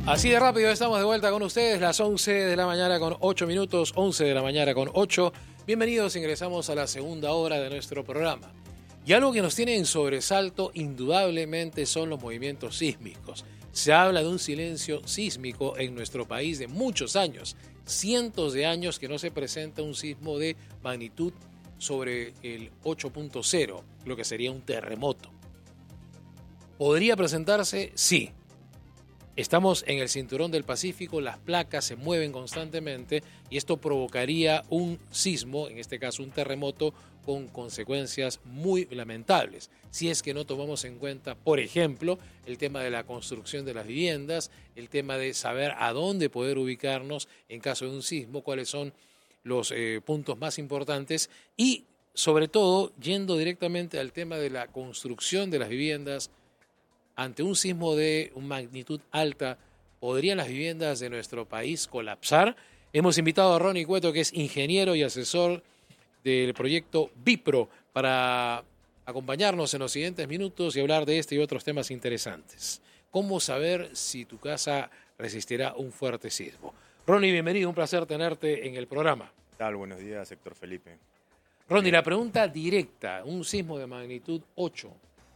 Así de rápido estamos de vuelta con ustedes, las 11 de la mañana con 8 minutos, 11 de la mañana con 8. Bienvenidos, ingresamos a la segunda hora de nuestro programa. Y algo que nos tiene en sobresalto indudablemente son los movimientos sísmicos. Se habla de un silencio sísmico en nuestro país de muchos años, cientos de años que no se presenta un sismo de magnitud sobre el 8.0, lo que sería un terremoto. ¿Podría presentarse? Sí. Estamos en el cinturón del Pacífico, las placas se mueven constantemente y esto provocaría un sismo, en este caso un terremoto, con consecuencias muy lamentables. Si es que no tomamos en cuenta, por ejemplo, el tema de la construcción de las viviendas, el tema de saber a dónde poder ubicarnos en caso de un sismo, cuáles son los puntos más importantes y, sobre todo, yendo directamente al tema de la construcción de las viviendas. Ante un sismo de magnitud alta, ¿podrían las viviendas de nuestro país colapsar? Hemos invitado a Ronnie Cueto, que es ingeniero y asesor del proyecto Bipro, para acompañarnos en los siguientes minutos y hablar de este y otros temas interesantes. ¿Cómo saber si tu casa resistirá un fuerte sismo? Ronnie, bienvenido, un placer tenerte en el programa. ¿Qué tal? Buenos días, Héctor Felipe. Ronnie, la pregunta directa, un sismo de magnitud 8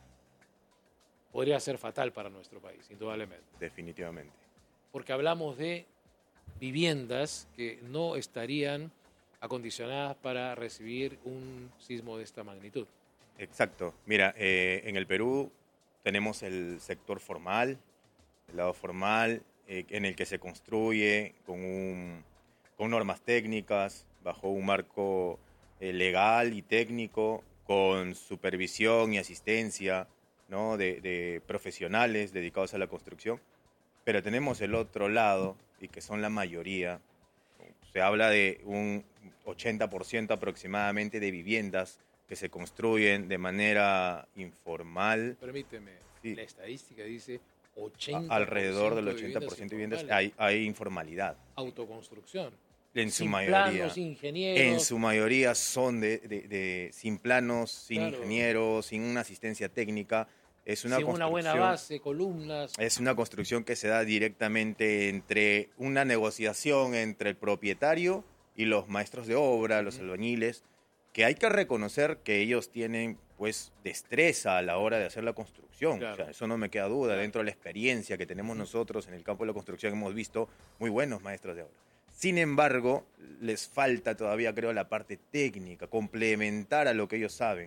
podría ser fatal para nuestro país, indudablemente. Definitivamente. Porque hablamos de viviendas que no estarían acondicionadas para recibir un sismo de esta magnitud. Exacto. Mira, en el Perú tenemos el sector formal, el lado formal, en el que se construye con normas técnicas, bajo un marco legal y técnico, con supervisión y asistencia, ¿no? de profesionales dedicados a la construcción, pero tenemos el otro lado, y que son la mayoría. Se habla de un 80% aproximadamente de viviendas que se construyen de manera informal. Permíteme, Sí. La estadística dice 80%. Alrededor del 80% de viviendas hay informalidad. Autoconstrucción. En su sin mayoría. Planos, ingenieros. En su mayoría son sin planos, sin Claro. ingenieros, sin una asistencia técnica. Es una sin una buena base, columnas. Es una construcción que se da directamente entre una negociación entre el propietario y los maestros de obra, los albañiles, que hay que reconocer que ellos tienen pues destreza a la hora de hacer la construcción. Claro. O sea, eso no me queda duda. Claro. Dentro de la experiencia que tenemos nosotros en el campo de la construcción hemos visto muy buenos maestros de obra. Sin embargo, les falta todavía, creo, la parte técnica, complementar a lo que ellos saben.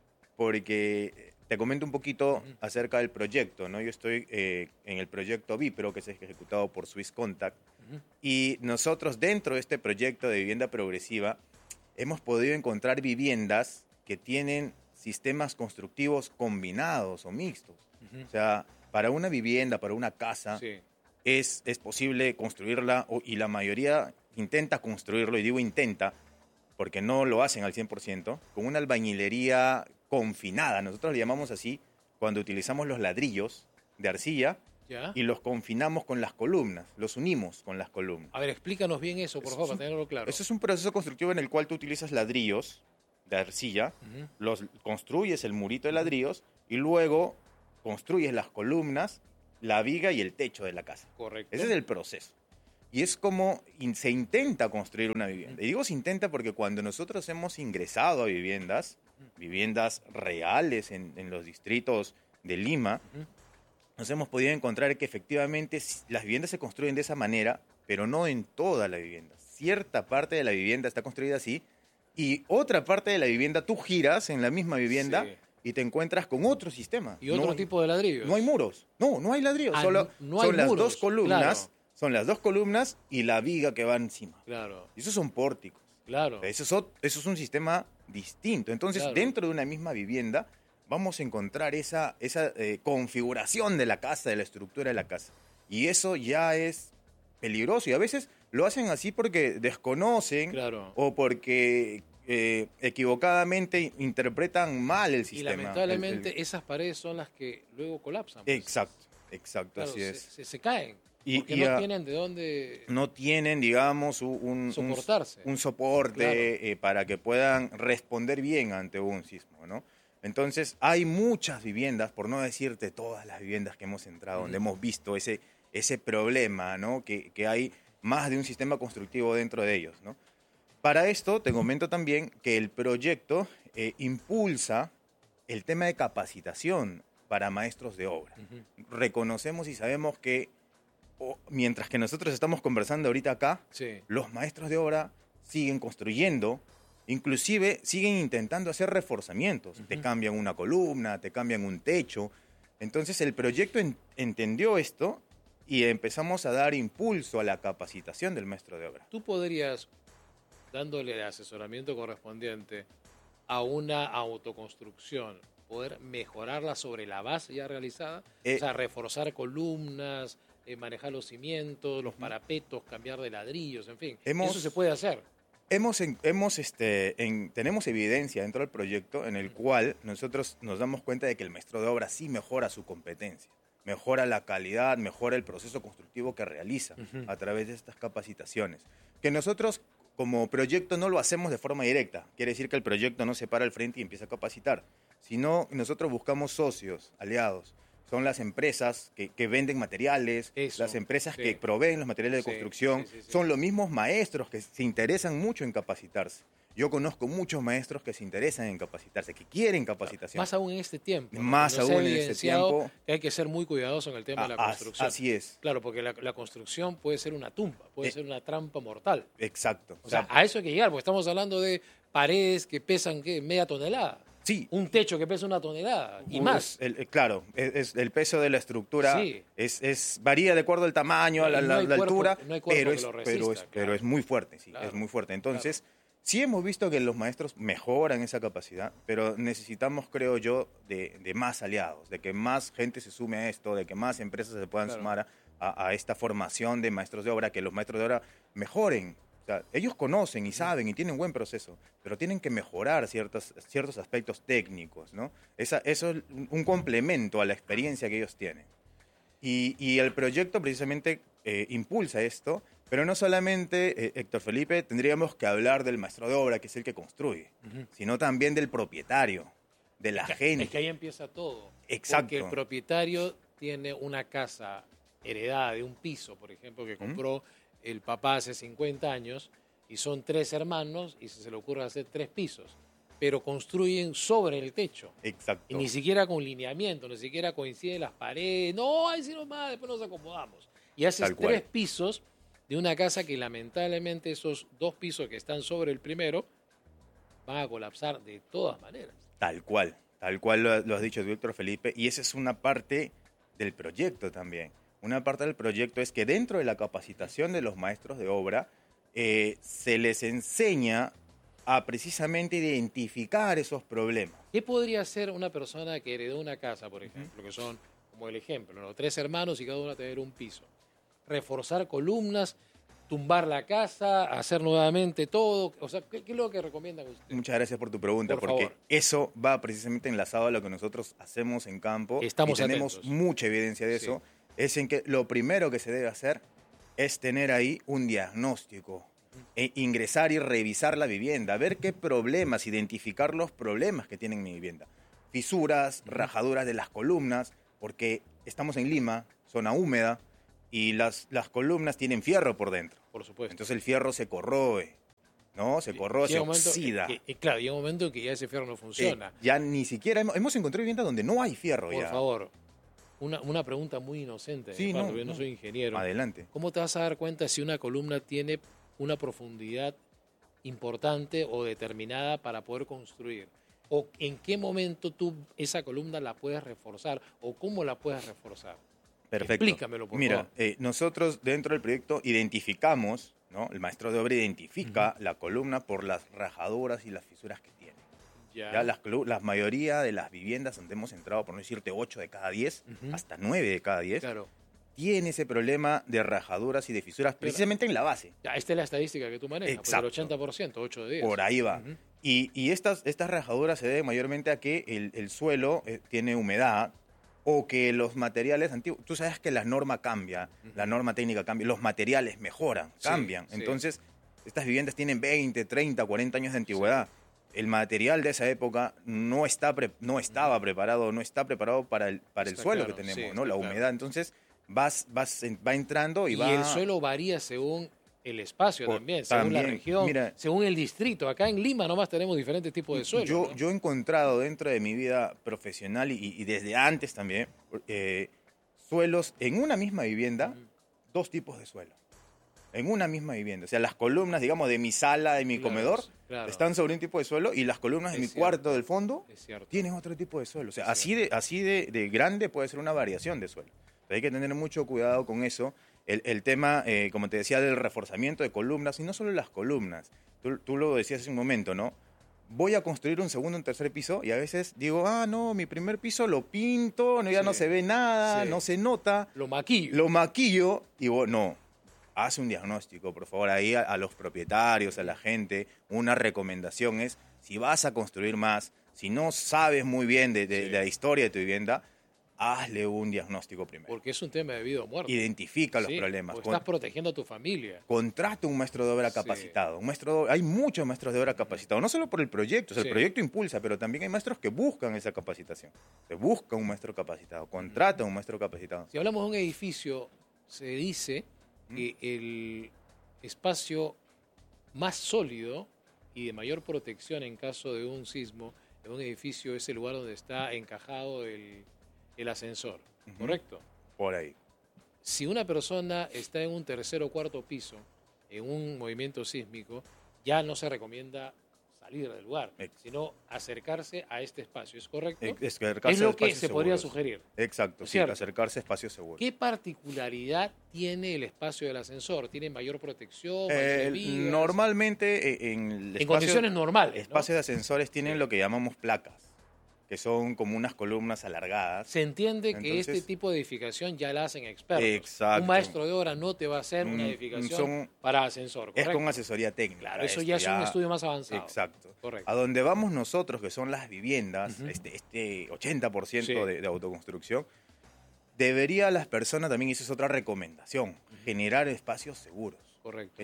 Porque te comento un poquito acerca del proyecto, ¿no? Yo estoy en el proyecto Bipro, que es ejecutado por Swiss Contact, y nosotros dentro de este proyecto de vivienda progresiva hemos podido encontrar viviendas que tienen sistemas constructivos combinados o mixtos. O sea, para una vivienda, para una casa, sí, es posible construirla, y la mayoría intenta construirlo, y digo intenta, porque no lo hacen al 100%, con una albañilería confinada. Nosotros le llamamos así cuando utilizamos los ladrillos de arcilla. ¿Ya? Y los confinamos con las columnas, los unimos con las columnas. A ver, explícanos bien eso, por favor, para tenerlo claro. Eso es un proceso constructivo en el cual tú utilizas ladrillos de arcilla, los construyes el murito de ladrillos y luego construyes las columnas, la viga y el techo de la casa. Correcto. Ese es el proceso. Y es como se intenta construir una vivienda. Y digo se intenta porque cuando nosotros hemos ingresado a viviendas reales en los distritos de Lima, nos hemos podido encontrar que efectivamente las viviendas se construyen de esa manera, pero no en toda la vivienda. Cierta parte de la vivienda está construida así, y otra parte de la vivienda tú giras en la misma vivienda, sí, y te encuentras con otro sistema. Y otro tipo de ladrillos. No hay muros. No hay ladrillos. Solo no hay son las muros, dos columnas. Claro. Son las dos columnas y la viga que va encima. Claro. Y esos son pórticos. Claro. Eso es un sistema distinto. Entonces, claro, dentro de una misma vivienda vamos a encontrar esa configuración de la casa, de la estructura de la casa. Y eso ya es peligroso. Y a veces lo hacen así porque desconocen, claro, o porque equivocadamente interpretan mal el sistema. Y lamentablemente esas paredes son las que luego colapsan. Pues. Exacto, claro, así es. Se caen. Porque no tienen de dónde... No tienen, digamos, un soporte, claro, para que puedan responder bien ante un sismo, ¿no? Entonces, hay muchas viviendas, por no decirte todas las viviendas que hemos entrado, donde hemos visto ese problema, ¿no? Que hay más de un sistema constructivo dentro de ellos, ¿no? Para esto, te comento también que el proyecto impulsa el tema de capacitación para maestros de obra. Reconocemos y sabemos que mientras que nosotros estamos conversando ahorita acá, los maestros de obra siguen construyendo, inclusive siguen intentando hacer reforzamientos. Te cambian una columna, te cambian un techo. Entonces el proyecto entendió esto y empezamos a dar impulso a la capacitación del maestro de obra. ¿Tú podrías, dándole el asesoramiento correspondiente a una autoconstrucción, poder mejorarla sobre la base ya realizada? O sea, reforzar columnas, manejar los cimientos, los parapetos, cambiar de ladrillos, en fin. Eso se puede hacer. Tenemos evidencia dentro del proyecto en el cual nosotros nos damos cuenta de que el maestro de obra sí mejora su competencia, mejora la calidad, mejora el proceso constructivo que realiza a través de estas capacitaciones. Que nosotros como proyecto no lo hacemos de forma directa, quiere decir que el proyecto no se para al frente y empieza a capacitar, sino nosotros buscamos socios, aliados. Son las empresas que venden materiales, las empresas que proveen los materiales de construcción, son los mismos maestros que se interesan mucho en capacitarse. Yo conozco muchos maestros que se interesan en capacitarse, que quieren capacitación. Más aún en este tiempo, ¿no? Más aún en este tiempo. Hay que ser muy cuidadoso en el tema de la construcción. Así es. Claro, porque la construcción puede ser una tumba, puede ser una trampa mortal. Exacto. O sea, a eso hay que llegar, porque estamos hablando de paredes que pesan, ¿qué? Media tonelada. Sí. Un techo que pesa 1 tonelada y más. Claro, el peso de la estructura varía de acuerdo al tamaño, a la altura, pero es muy fuerte, claro, es muy fuerte. Entonces, sí hemos visto que los maestros mejoran esa capacidad, pero necesitamos, creo yo, de más aliados, de que más gente se sume a esto, de que más empresas se puedan sumar a esta formación de maestros de obra, que los maestros de obra mejoren. O sea, ellos conocen y saben y tienen buen proceso, pero tienen que mejorar ciertos aspectos técnicos, ¿no? Eso es un complemento a la experiencia que ellos tienen. Y el proyecto precisamente impulsa esto, pero no solamente, Héctor Felipe, tendríamos que hablar del maestro de obra, que es el que construye, sino también del propietario, de la gente. Es que ahí empieza todo. Exacto. Porque el propietario tiene una casa heredada de un piso, por ejemplo, que compró el papá hace 50 años, y son 3 hermanos, y se le ocurre hacer 3 pisos, pero construyen sobre el techo. Exacto. Y ni siquiera con lineamiento, ni siquiera coinciden las paredes. No, ahí sí nomás, después nos acomodamos. Y haces 3 pisos de una casa que lamentablemente esos 2 pisos que están sobre el primero van a colapsar de todas maneras. Tal cual lo has dicho tú, Héctor Felipe, y esa es una parte del proyecto también. Una parte del proyecto es que dentro de la capacitación de los maestros de obra se les enseña a precisamente identificar esos problemas. ¿Qué podría hacer una persona que heredó una casa, por ejemplo, que son, como el ejemplo, ¿no? 3 hermanos y cada uno a tener un piso? Reforzar columnas, tumbar la casa, hacer nuevamente todo. O sea, ¿qué es lo que recomiendan ustedes? Muchas gracias por tu pregunta, porque eso va precisamente enlazado a lo que nosotros hacemos en campo. Estamos y tenemos atentos. Mucha evidencia de eso. Es en que lo primero que se debe hacer es tener ahí un diagnóstico, ingresar y revisar la vivienda, ver qué problemas, identificar los problemas que tiene mi vivienda. Fisuras, rajaduras de las columnas, porque estamos en Lima, zona húmeda, y las columnas tienen fierro por dentro. Por supuesto. Entonces el fierro se corroe, ¿no? Se corroe, se oxida. Claro, llega un momento en que ya ese fierro no funciona. Ya ni siquiera hemos encontrado viviendas donde no hay fierro. Por favor. Una pregunta muy inocente. Sí, yo no soy ingeniero. Adelante. ¿Cómo te vas a dar cuenta si una columna tiene una profundidad importante o determinada para poder construir? ¿O en qué momento tú esa columna la puedes reforzar? ¿O cómo la puedes reforzar? Perfecto. Explícamelo, por favor. Mira, nosotros dentro del proyecto identificamos, ¿no? El maestro de obra identifica la columna por las rajaduras y las fisuras que tiene. Ya la mayoría de las viviendas donde hemos entrado, por no decirte 8 de cada 10, hasta 9 de cada 10, tiene ese problema de rajaduras y de fisuras precisamente en la base. Esta es la estadística que tú manejas. Exacto. Pues el 80%, 8 de 10. Por ahí va. Y estas rajaduras se deben mayormente a que el suelo tiene humedad o que los materiales antiguos... Tú sabes que la norma cambia, la norma técnica cambia, los materiales mejoran, cambian. Entonces, estas viviendas tienen 20, 30, 40 años de antigüedad. el material de esa época no estaba preparado, no está preparado para el suelo claro, que tenemos, sí, ¿no? La está humedad. claro. Entonces va entrando y Y va... el suelo varía según el espacio también, según la también, región, mira, según el distrito. Acá en Lima nomás tenemos diferentes tipos de suelo, ¿no? yo he encontrado dentro de mi vida profesional y desde antes también, suelos en una misma vivienda, dos tipos de suelo. En una misma vivienda. O sea, las columnas, digamos, de mi sala, de mi Claro, comedor, claro. están sobre un tipo de suelo y las columnas de Es mi cierto, cuarto del fondo es cierto. tienen otro tipo de suelo. O sea, Es así de grande puede ser una variación de suelo. Hay que tener mucho cuidado con eso. El tema, como te decía, del reforzamiento de columnas, y no solo las columnas. Tú lo decías hace un momento, ¿no? Voy a construir un segundo, un tercer piso y a veces digo, no, mi primer piso lo pinto, no, ya Sí, no se ve nada, sí. no se nota. Lo maquillo. Lo maquillo y no. Hace un diagnóstico, por favor, ahí a los propietarios, a la gente. Una recomendación es, si vas a construir más, si no sabes muy bien de la historia de tu vivienda, hazle un diagnóstico primero. Porque es un tema de vida o muerte. Identifica los Sí, problemas. porque estás protegiendo a tu familia. Contrata un maestro de obra Sí. capacitado. Hay muchos maestros de obra capacitados, no solo por el proyecto, o sea, Sí. el proyecto impulsa, pero también hay maestros que buscan esa capacitación. Se busca un maestro capacitado, contrata un maestro capacitado. Si hablamos de un edificio, se dice que el espacio más sólido y de mayor protección en caso de un sismo en un edificio es el lugar donde está encajado el ascensor, ¿correcto? Por ahí. Si una persona está en un tercer o cuarto piso, en un movimiento sísmico, ya no se recomienda salir del lugar, sino acercarse a este espacio, ¿es correcto? Acercarse Es a lo que espacios se podría seguros. sugerir. Exacto, sí, ¿Cierto? acercarse a espacios seguros. ¿Qué particularidad tiene el espacio del ascensor? ¿Tiene mayor protección? ¿Mayores vigas? Normalmente en condiciones normales, ¿no? espacios de ascensores tienen Sí. lo que llamamos placas, que son como unas columnas alargadas. Se entiende que Entonces, este tipo de edificación ya la hacen expertos. Exacto. Un maestro de obra no te va a hacer una edificación para ascensor, Es ¿correcto? con asesoría técnica. Claro, eso esto ya es un estudio más avanzado. Exacto. Correcto. A donde vamos nosotros, que son las viviendas, Ujú. este 80% Sí. de autoconstrucción, debería las personas, también esa es otra recomendación, generar espacios seguros. Correcto.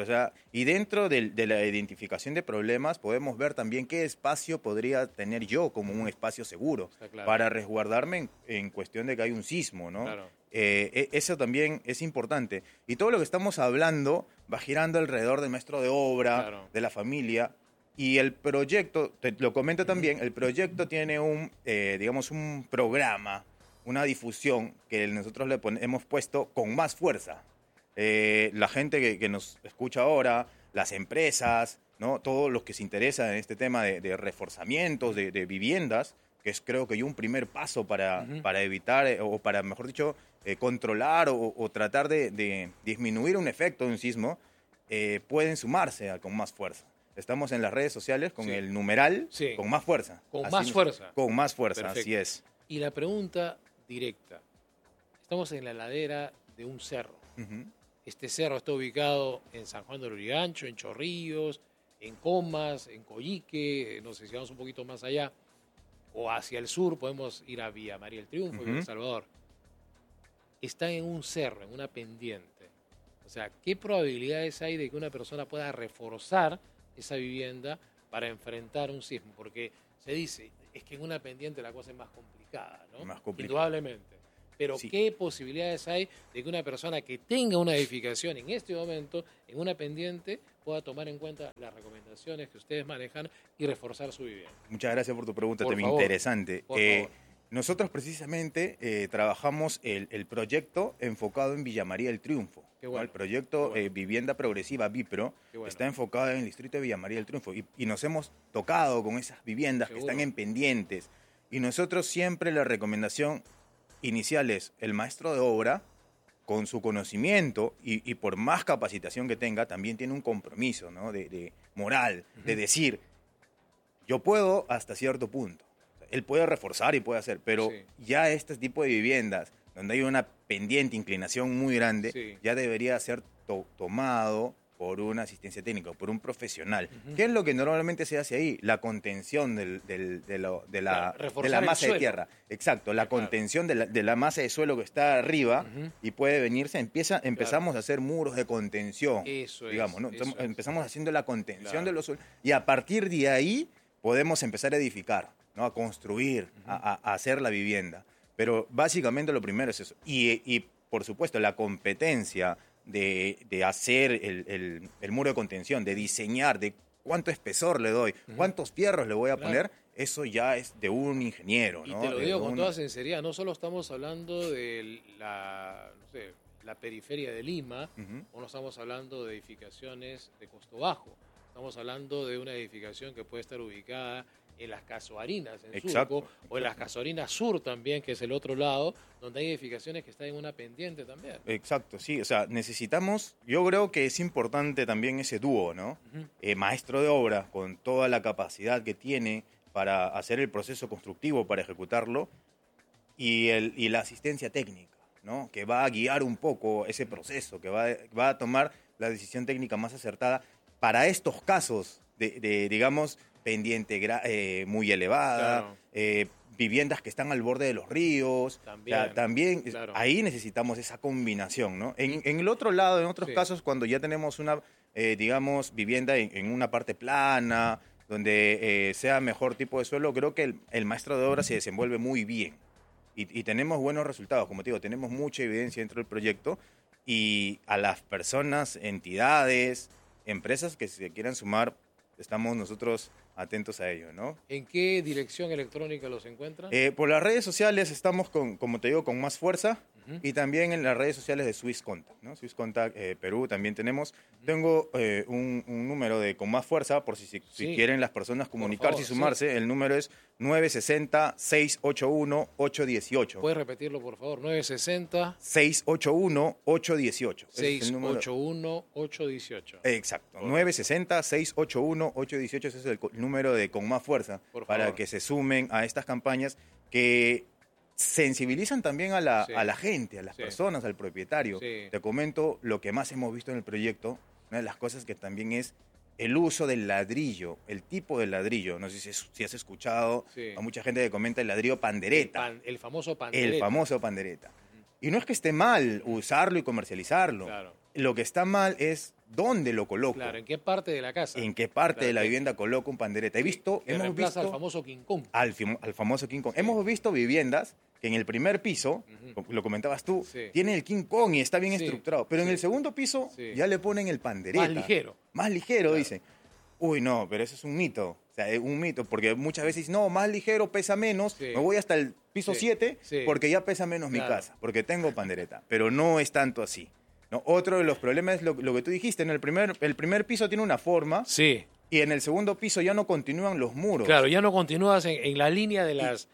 Y dentro de la identificación de problemas podemos ver también qué espacio podría tener yo como un espacio seguro Está claro. para resguardarme en cuestión de que hay un sismo, ¿no? Claro. Eso también es importante. Y todo lo que estamos hablando va girando alrededor del maestro de obra, Claro. de la familia. Y el proyecto, te lo comento también, el proyecto tiene digamos, un programa, una difusión que nosotros hemos puesto con más fuerza. La gente que nos escucha ahora, las empresas, ¿no? Todos los que se interesan en este tema de reforzamientos de viviendas, que es creo que un primer paso para evitar, o para, mejor dicho, controlar o tratar de disminuir un efecto de un sismo, pueden sumarse con más fuerza. Estamos en las redes sociales con Sí. el numeral, Sí. con más fuerza. Con más fuerza. Con más fuerza, Perfecto. así es. Y la pregunta directa. Estamos en la ladera de un cerro. Ujú. Este cerro está ubicado en San Juan del Lurigancho, en Chorrillos, en Comas, en Coyique, no sé si vamos un poquito más allá, o hacia el sur podemos ir a Villa María del Triunfo, Villa El Salvador. Está en un cerro, en una pendiente. O sea, ¿qué probabilidades hay de que una persona pueda reforzar esa vivienda para enfrentar un sismo? Porque se dice, es que en una pendiente la cosa es más complicada, ¿no? Más complicada. Indudablemente. Pero Sí. ¿qué posibilidades hay de que una persona que tenga una edificación en este momento, en una pendiente, pueda tomar en cuenta las recomendaciones que ustedes manejan y reforzar su vivienda? Muchas gracias por tu pregunta, Por también favor. interesante. Por favor. Nosotros precisamente trabajamos el proyecto enfocado en Villa María del Triunfo. Qué ¿no? bueno, El proyecto qué bueno. Vivienda Progresiva Vipro Qué bueno. está enfocado en el distrito de Villa María del Triunfo y nos hemos tocado con esas viviendas Seguro. que están en pendientes. Y nosotros siempre la recomendación inicial es el maestro de obra, con su conocimiento y por más capacitación que tenga, también tiene un compromiso, ¿no? de moral, de decir, yo puedo hasta cierto punto. O sea, él puede reforzar y puede hacer, pero Sí. ya este tipo de viviendas, donde hay una pendiente, inclinación muy grande, Sí. ya debería ser tomado por una asistencia técnica, por un profesional. ¿Qué es lo que normalmente se hace ahí? La contención de Claro, la reforzar el masa de suelo. tierra. Exacto, la Claro. contención de la masa de suelo que está arriba Ujú. y puede venirse. Empezamos a hacer muros de contención. Eso es, digamos, ¿no? eso es. Empezamos haciendo la contención Claro. de los suelos y a partir de ahí podemos empezar a edificar, ¿no? A construir, a hacer la vivienda. Pero básicamente lo primero es eso. Y por supuesto, la competencia de hacer el muro de contención, de diseñar, de cuánto espesor le doy, cuántos fierros le voy a poner, eso ya es de un ingeniero, ¿no? Y te lo digo con toda sinceridad, no solo estamos hablando de la periferia de Lima, o no estamos hablando de edificaciones de costo bajo, estamos hablando de una edificación que puede estar ubicada en las Casuarinas, en Surco, o en las Casuarinas Sur también, que es el otro lado, donde hay edificaciones que están en una pendiente también. Exacto, sí, o sea, necesitamos, yo creo que es importante también ese dúo, ¿no? Maestro de obra, con toda la capacidad que tiene para hacer el proceso constructivo, para ejecutarlo, y la asistencia técnica, ¿no? Que va a guiar un poco ese proceso, que va a tomar la decisión técnica más acertada para estos casos de digamos, pendiente muy elevada, viviendas que están al borde de los ríos. También claro. Ahí necesitamos esa combinación, ¿no? En el otro lado, en otros casos, cuando ya tenemos una, digamos, vivienda en una parte plana, donde sea mejor tipo de suelo, creo que el maestro de obra se desenvuelve muy bien. Y tenemos buenos resultados, como te digo, tenemos mucha evidencia dentro del proyecto, y a las personas, entidades, empresas que se quieran sumar, estamos nosotros atentos a ello, ¿no? ¿En qué dirección electrónica los encuentran? Por las redes sociales estamos, como te digo, con más fuerza, y también en las redes sociales de Swiss Contact, ¿no? Swiss Contact Perú también tenemos. Tengo un número de con más fuerza, por si quieren las personas comunicarse y sumarse. Sí. El número es 960-681-818. ¿Puedes repetirlo, por favor? 960-681-818. 681-818. Exacto. 960-681-818. Ese es el número de con más fuerza para que se sumen a estas campañas que sensibilizan también a la gente, a las personas, al propietario. Sí. Te comento lo que más hemos visto en el proyecto, una de las cosas que también es el uso del ladrillo, el tipo de ladrillo. No sé si has escuchado a mucha gente que comenta el ladrillo pandereta. El famoso pandereta. El famoso pandereta. Y no es que esté mal usarlo y comercializarlo. Claro. Lo que está mal es dónde lo coloco. Claro, ¿en qué parte de la casa? ¿En qué parte de la vivienda coloco un pandereta? Hemos visto al famoso King Kong. Al famoso King Kong. Sí. Hemos visto viviendas que en el primer piso, lo comentabas tú, tiene el King Kong y está bien estructurado. Pero en el segundo piso ya le ponen el pandereta. Más ligero, claro. Dicen. Uy, no, pero eso es un mito. O sea, es un mito, porque muchas veces no, más ligero, pesa menos, me voy hasta el piso 7 porque ya pesa menos mi casa, porque tengo pandereta. Pero no es tanto así. ¿No? Otro de los problemas es lo que tú dijiste. En el primer piso tiene una forma y en el segundo piso ya no continúan los muros. Claro, ya no continúas en la línea de la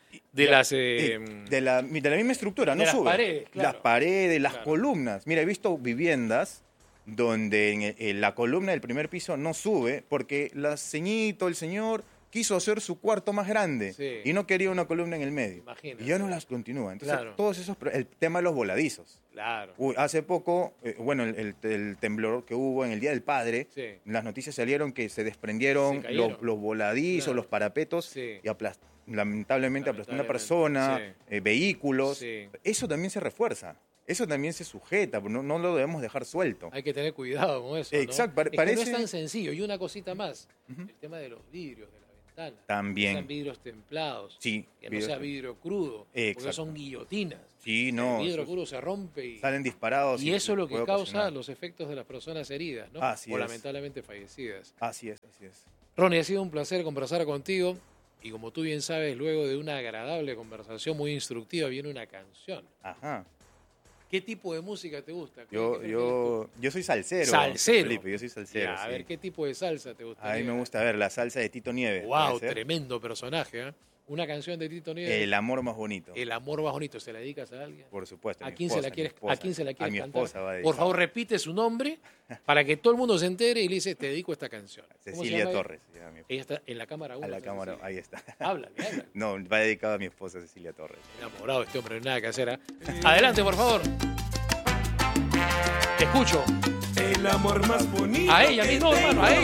misma estructura, no sube. Las paredes, las columnas. Mira, he visto viviendas donde en la columna del primer piso no sube porque el señor quiso hacer su cuarto más grande y no quería una columna en el medio. Imagínate. Y ya no las continúa. Entonces, todos esos, el tema de los voladizos. Claro. Hace poco, el temblor que hubo en el Día del Padre, las noticias salieron que se desprendieron los voladizos, los parapetos, y lamentablemente aplastó una persona, vehículos. Eso también se refuerza. Eso también se sujeta, no lo debemos dejar suelto. Hay que tener cuidado con eso, ¿no? Exacto. Que no es tan sencillo. Y una cosita más, el tema de los vidrios, de la ventana. También. Que sean vidrios templados. Sí. Que no sea vidrio crudo. Porque son guillotinas. Sí, no. El vidrio crudo se rompe y salen disparados. Y eso es lo que causa los efectos de las personas heridas, ¿no? Así o lamentablemente fallecidas. Así es. Ronnie, ha sido un placer conversar contigo. Y como tú bien sabes, luego de una agradable conversación muy instructiva, viene una canción. Ajá. ¿Qué tipo de música te gusta? Yo soy salsero. ¿Salsero? Felipe, yo soy salsero. A ver, ¿qué tipo de salsa te gusta? A mí me gusta ver la salsa de Tito Nieves. ¡Wow! Tremendo personaje, ¿eh? Una canción de Tito Nieves. El amor más bonito. El amor más bonito. ¿Se la dedicas a alguien? Por supuesto. ¿A quién se la quieres cantar? A mi esposa va a dedicar. Por favor, repite su nombre para que todo el mundo se entere y le dice, te dedico esta canción. Cecilia Torres. Ella está en la cámara 1. A la cámara, ahí está. Háblale. No, va dedicado a mi esposa Cecilia Torres. Enamorado este hombre, nada que hacer. ¿Eh? Adelante, por favor. Te escucho. El amor más bonito. A ella mismo, hermano, a ella.